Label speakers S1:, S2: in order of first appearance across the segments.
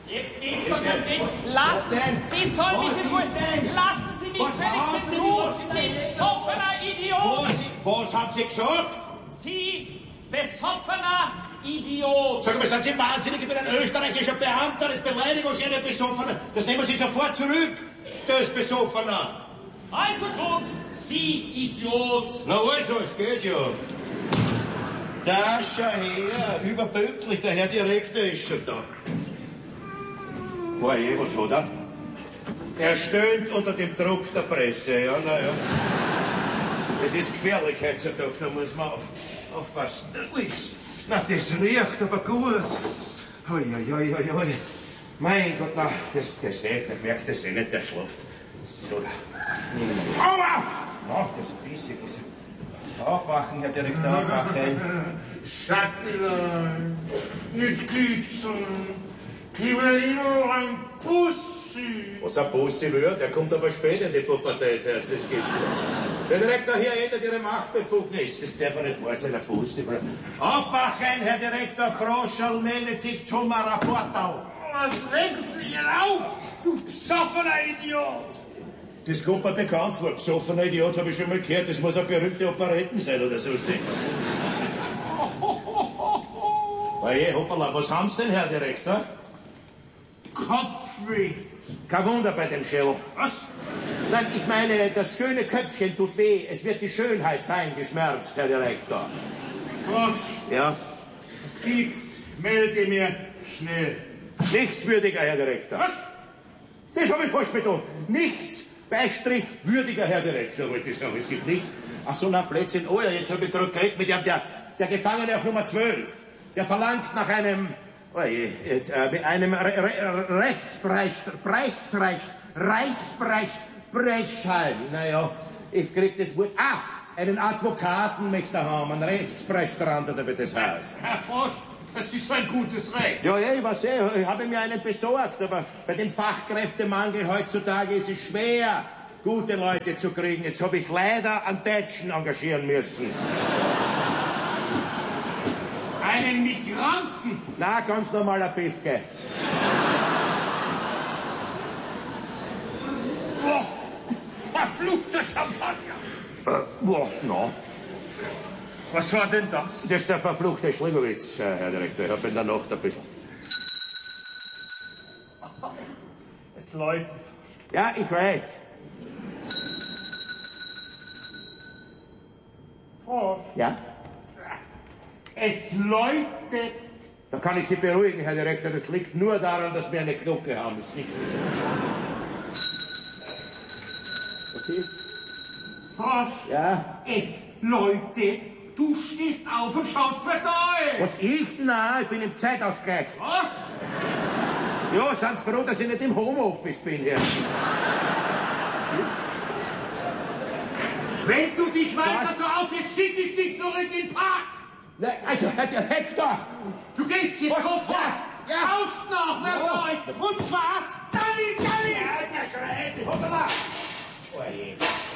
S1: Jetzt geht's doch nicht. Sie sollen mich in Ruhe. Lassen Sie mich wenigstens in Ruhe. Sie besoffener Idiot.
S2: Was hat sie gesagt?
S1: Sie besoffener Idiot.
S2: Sag mal, sind Sie wahnsinnig? Ich bin ein österreichischer Beamter. Das Beleidigung Sie einen Besoffener. Das nehmen Sie sofort zurück. Das Besoffener.
S1: Also gut, Sie Idiot.
S2: Na also, es geht ja. Da, schau her. Überpünktlich, der Herr Direktor ist schon da. Oje, was hat er? Er stöhnt unter dem Druck der Presse. Ja, naja. Es ist gefährlich heutzutage, da muss man aufpassen. Ui, na, das riecht aber gut. Ui, ui, ui, ui, ui. Mein Gott, na, das nicht. Der merkt das eh nicht, der schläft. So, da. Aua! Ach, das Bissig ist... Aufwachen, Herr Direktor, aufwachen.
S3: Schatzelein, nicht kitzeln. Ich will nur ein Bussi.
S2: Was ein Bussi wird, der kommt aber spät in die Pubertät, das gibt's nicht. Der Direktor hier ändert Ihre Machtbefugnis. Das darf ja nicht wahr sein, ein Bussi. Aufwachen, Herr Direktor Froschel, meldet sich zum Rapportau.
S3: Was regst du hier auf, du besoffener Idiot?
S2: Das kommt mir bekannt vor. Besoffener Idiot habe ich schon mal gehört. Das muss eine berühmte Operetten sein oder so sehen. Oje, hoppala, was haben Sie denn, Herr Direktor?
S3: Kopfweh.
S2: Kein Wunder bei dem Schell.
S3: Was?
S2: Nein, ich meine, das schöne Köpfchen tut weh. Es wird die Schönheit sein, die schmerzt, Herr Direktor.
S3: Frosch.
S2: Ja?
S3: Was gibt's? Melde mir schnell.
S2: Nichtswürdiger, Herr Direktor.
S3: Was?
S2: Das habe ich falsch betont. Nichts. Beistrich würdiger Herr Direktor, wollte ich sagen. Es gibt nichts. Ach so, na, Plätzchen. Oh ja, jetzt habe ich gerade geredet mit dem, der Gefangene auf Nummer 12. Der verlangt nach einem, Reichspreisschalm. Naja, ich krieg das Wort. Einen Advokaten möchte er haben, einen Rechtspreisstrand, oder wie das heißt.
S3: Herr Frosch, das ist ein gutes Recht.
S2: Ja, ich weiß ich habe mir einen besorgt, aber bei dem Fachkräftemangel heutzutage ist es schwer, gute Leute zu kriegen. Jetzt habe ich leider einen Deutschen engagieren müssen.
S3: Einen Migranten?
S2: Na, ganz normaler Piefke.
S3: Boah, verfluchter Champagner.
S2: No.
S3: Was war denn das?
S2: Das ist der verfluchte Schlingerwitz, Herr Direktor. Ich habe in der Nacht ein bisschen...
S3: Es läutet.
S2: Ja, ich weiß.
S3: Frosch.
S2: Ja?
S3: Es läutet.
S2: Da kann ich Sie beruhigen, Herr Direktor. Das liegt nur daran, dass wir eine Glocke haben. Das ist nichts Okay?
S3: Frosch.
S2: Ja?
S3: Es läutet. Du stehst auf und schaust verdammt.
S2: Was ich? Nein, ich bin im Zeitausgleich.
S3: Was?
S2: Ja, sind Sie froh, dass ich nicht im Homeoffice bin, Herr.
S3: Wenn du dich weiter so aufhältst, schicke ich dich zurück in den Park.
S2: Nein, also, Herr Hector!
S3: Du gehst jetzt sofort.
S2: Ja.
S3: Schaust noch, wer läuft. Und fahrt. Dalli.
S2: Ja, der schreit. Hoppala! Oje.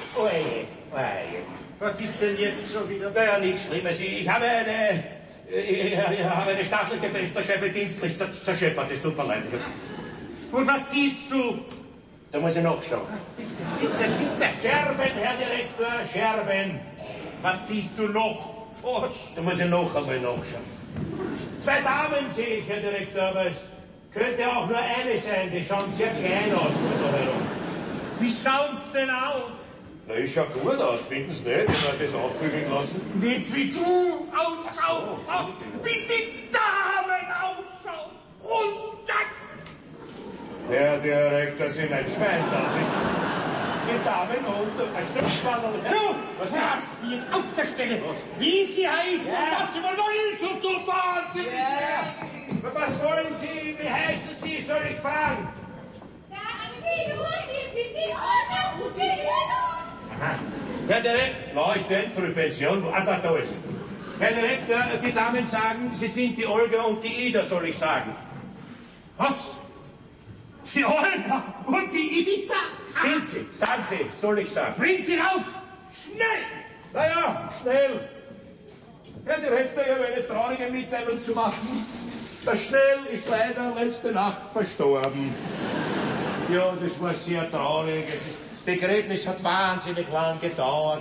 S3: Was ist denn jetzt schon wieder?
S2: Naja, nichts Schlimmes. Ich habe eine staatliche Fensterscheibe dienstlich zerscheppert. Das tut mir leid.
S3: Und was siehst du?
S2: Da muss ich nachschauen.
S3: Bitte.
S2: Scherben, Herr Direktor, Scherben.
S3: Was siehst du noch? Frosch.
S2: Da muss ich noch einmal nachschauen. 2 Damen sehe ich, Herr Direktor, aber es könnte auch nur eine sein. Die schauen sehr klein aus von da herum.
S3: Wie schauen's denn aus?
S2: Na, ich schau gut aus, finden Sie nicht? Ich habe das aufbügeln lassen.
S3: Nicht wie du ausschaust, wie die Damen ausschauen. Runter!
S2: Herr Direktor, Sie sind ein Schwein, darf ich? Die Damen und ein Stützwandel.
S3: Du, sag sie ist auf der Stelle. Wie sie heißt und was sie wohl noch ist, und du wahnsinnig.
S2: Ja, was wollen Sie? Wie heißen Sie? Soll ich fragen?
S4: Sagen Sie nur, wir sind die Unterhutehühner.
S2: Herr Direktor, na, ist nicht Frühpension. Da ist sie. Herr Direktor, die Damen sagen, Sie sind die Olga und die Ida, soll ich sagen.
S3: Was? Die Olga und die Ida?
S2: Sind Sie? Sagen Sie, soll ich sagen.
S3: Bring sie rauf! Schnell!
S2: Naja, schnell. Herr Direktor, ich habe eine traurige Mitteilung zu machen. Der Schnell ist leider letzte Nacht verstorben. Ja, das war sehr traurig. Begräbnis hat wahnsinnig lang gedauert.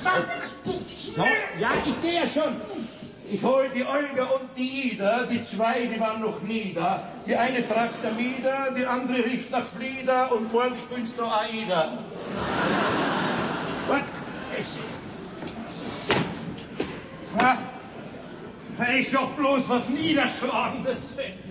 S2: Ja, ich gehe ja schon. Ich hol die Olga und die Ida, die zwei, die waren noch nie da. Die eine tragt der Mieder, die andere riecht nach Flieder und morgen spielst du Aida. Was?
S3: Ich sag bloß was Niederschlagendes.